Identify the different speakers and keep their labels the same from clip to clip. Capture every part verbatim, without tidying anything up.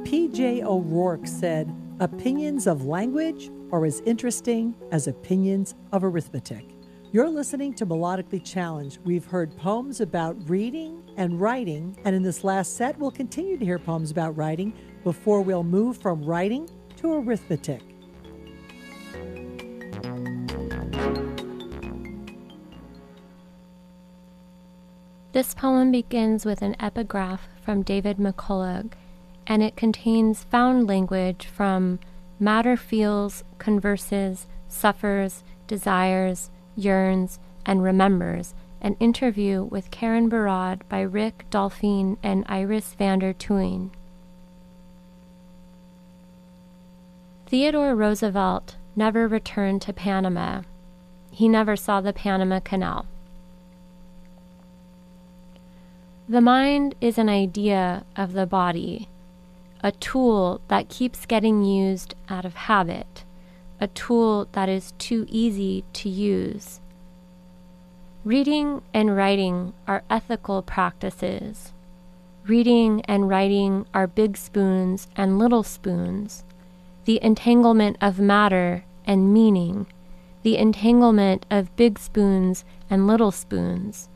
Speaker 1: P J O'Rourke said, "Opinions of language are as interesting as opinions of arithmetic." You're listening to Melodically Challenged. We've heard poems about reading and writing, and in this last set, we'll continue to hear poems about writing before we'll move from writing to arithmetic.
Speaker 2: This poem begins with an epigraph from David McCullough, and it contains found language from matter feels, converses, suffers, desires, yearns, and remembers, an interview with Karen Barad by Rick Dolphine and Iris van der Tuin. Theodore Roosevelt never returned to Panama. He never saw the Panama Canal. The mind is an idea of the body, a tool that keeps getting used out of habit, a tool that is too easy to use. Reading and writing are ethical practices. Reading and writing are big spoons and little spoons, the entanglement of matter and meaning, the entanglement of big spoons and little spoons.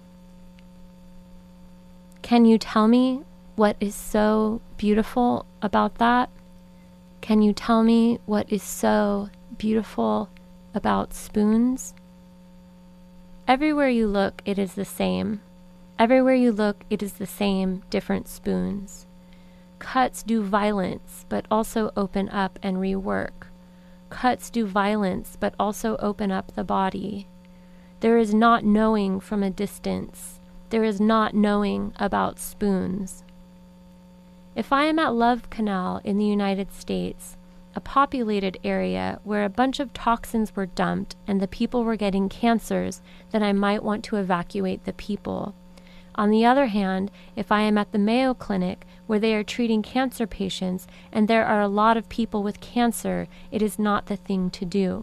Speaker 2: Can you tell me what is so beautiful about that? Can you tell me what is so beautiful about spoons? Everywhere you look, it is the same. Everywhere you look, it is the same, different spoons. Cuts do violence, but also open up and rework. Cuts do violence, but also open up the body. There is not knowing from a distance. There is not knowing about spoons. If I am at Love Canal in the United States, a populated area where a bunch of toxins were dumped and the people were getting cancers, then I might want to evacuate the people. On the other hand, if I am at the Mayo Clinic where they are treating cancer patients and there are a lot of people with cancer, it is not the thing to do.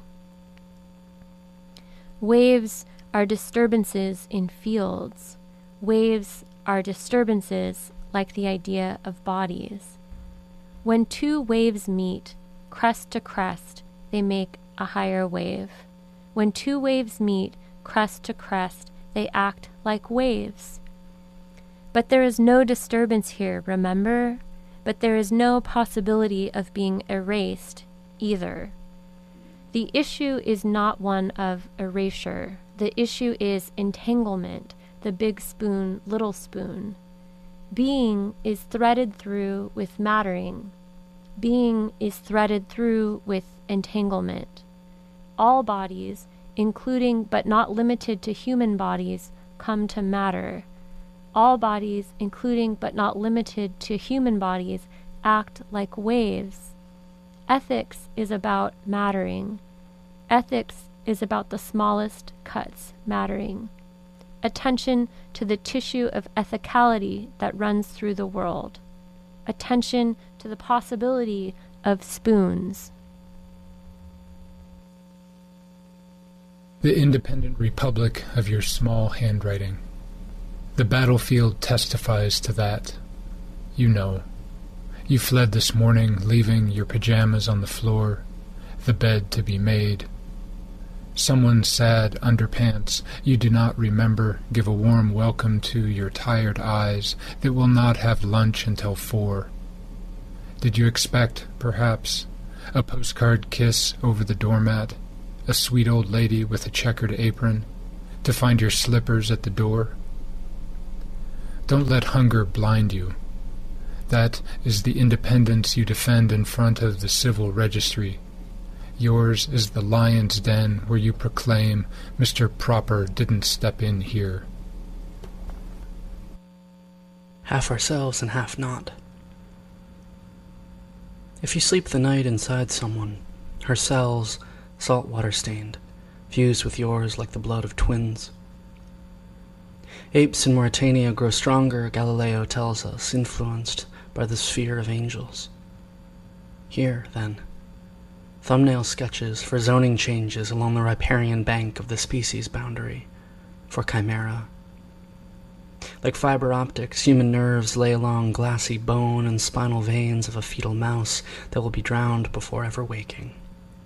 Speaker 2: Waves are disturbances in fields. Waves are disturbances like the idea of bodies. When two waves meet, crest to crest, they make a higher wave. When two waves meet, crest to crest, they act like waves. But there is no disturbance here, remember? But there is no possibility of being erased either. The issue is not one of erasure. The issue is entanglement, the big spoon, little spoon. Being is threaded through with mattering. Being is threaded through with entanglement. All bodies, including but not limited to human bodies, come to matter. All bodies, including but not limited to human bodies, act like waves. Ethics is about mattering. Ethics is about the smallest cuts mattering. Attention to the tissue of ethicality that runs through the world. Attention to the possibility of spoons.
Speaker 3: The independent republic of your small handwriting. The battlefield testifies to that. You know. You fled this morning, leaving your pajamas on the floor, the bed to be made. Someone's sad underpants you do not remember give a warm welcome to your tired eyes that will not have lunch until four. Did you expect, perhaps, a postcard kiss over the doormat, a sweet old lady with a checkered apron, to find your slippers at the door? Don't let hunger blind you. That is the independence you defend in front of the civil registry. Yours is the lion's den where you proclaim Mister Proper didn't step in here.
Speaker 4: Half ourselves and half not. If you sleep the night inside someone, her cells, salt-water stained, fused with yours like the blood of twins. Apes in Mauritania grow stronger, Galileo tells us, influenced by the sphere of angels. Here, then, thumbnail sketches for zoning changes along the riparian bank of the species boundary, for chimera. Like fiber optics, human nerves lay along glassy bone and spinal veins of a fetal mouse that will be drowned before ever waking.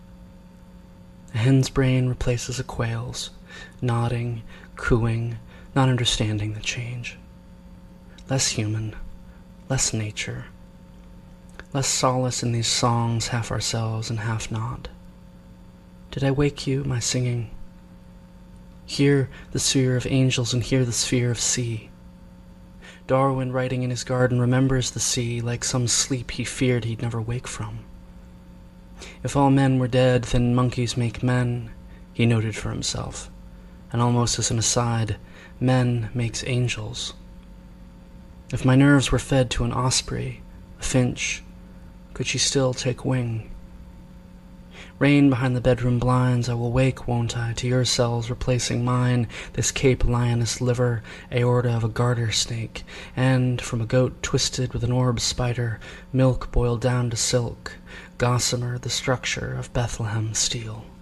Speaker 4: A hen's brain replaces a quail's, nodding, cooing, not understanding the change. Less human, less nature, less solace in these songs, half ourselves and half not. Did I wake you, my singing? Hear the sphere of angels and hear the sphere of sea. Darwin, writing in his garden, remembers the sea like some sleep he feared he'd never wake from. If all men were dead, then monkeys make men, he noted for himself, and almost as an aside, men makes angels. If my nerves were fed to an osprey, a finch, could she still take wing? Rain behind the bedroom blinds, I will wake, won't I, to your cells replacing mine, this Cape lioness liver, aorta of a garter snake, and, from a goat twisted with an orb spider, milk boiled down to silk, gossamer the structure of Bethlehem steel.